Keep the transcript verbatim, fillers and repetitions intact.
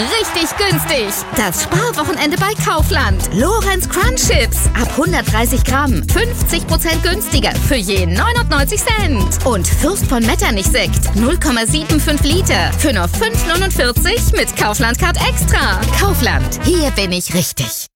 richtig günstig. Das Sparwochenende bei Kaufland. Lorenz Crunch Chips ab hundertdreißig Gramm. fünfzig Prozent günstiger für je neunundneunzig Cent. Und Fürst von Metternich Sekt null Komma fünfundsiebzig Liter für nur fünf Euro neunundvierzig mit Kaufland Card Extra. Kaufland, hier bin ich richtig.